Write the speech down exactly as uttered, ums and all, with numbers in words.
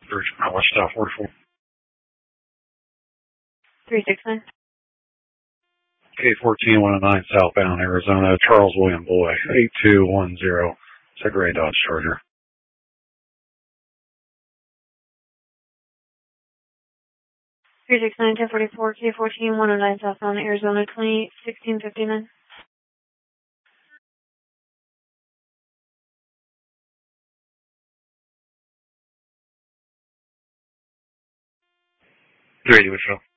What's stop forty-four? three six nine. K fourteen one oh nine southbound Arizona, Charles William Boy, eight two one zero. It's a gray Dodge Charger. three six nine, ten forty-four, K fourteen one oh nine southbound Arizona, twenty sixteen fifty-nine. Ready, Wichita.